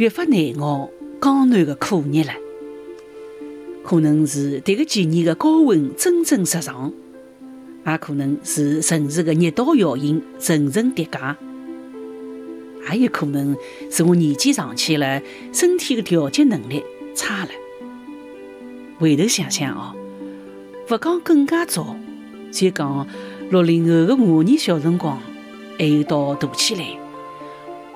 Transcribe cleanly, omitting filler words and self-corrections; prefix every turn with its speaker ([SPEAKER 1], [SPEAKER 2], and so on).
[SPEAKER 1] 越发难熬江南的苦日了。可能是迭个几年的高温蒸蒸日上，也可能是城市的热岛效应层层叠加，也有可能是我年纪上去了，身体的调节能力差了。回头想想哦，不讲更加早，就讲60后的我年小辰光，还有到大起来，